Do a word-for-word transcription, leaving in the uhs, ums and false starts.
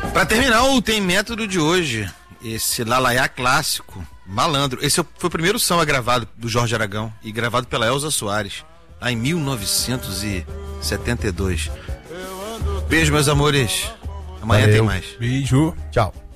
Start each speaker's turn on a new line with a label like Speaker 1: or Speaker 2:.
Speaker 1: Pra terminar o Tem Método de hoje, esse Lalaiá clássico, Malandro. Esse foi o primeiro samba gravado do Jorge Aragão e gravado pela Elza Soares, lá em mil novecentos e setenta e dois. Beijo, meus amores. Amanhã Valeu. Tem mais.
Speaker 2: Beijo.
Speaker 3: Tchau.